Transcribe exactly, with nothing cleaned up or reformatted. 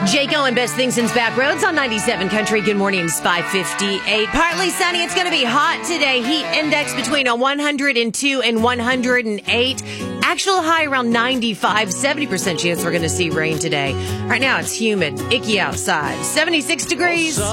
Jake Owen, Best Thing Since Back Roads on ninety-seven Country. Good morning. It's five fifty-eight. Partly sunny. It's going to be hot today. Heat index between a one hundred two and one hundred eight. Actual high around ninety-five. seventy percent chance we're going to see rain today. Right now, it's humid, icky outside. seventy-six degrees.